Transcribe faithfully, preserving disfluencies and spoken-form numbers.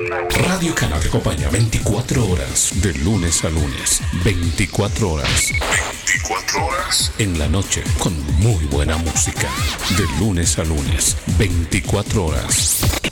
Radio Canal te acompaña veinticuatro horas, de lunes a lunes, veinticuatro horas. veinticuatro horas. En la noche, con muy buena música. De lunes a lunes, veinticuatro horas.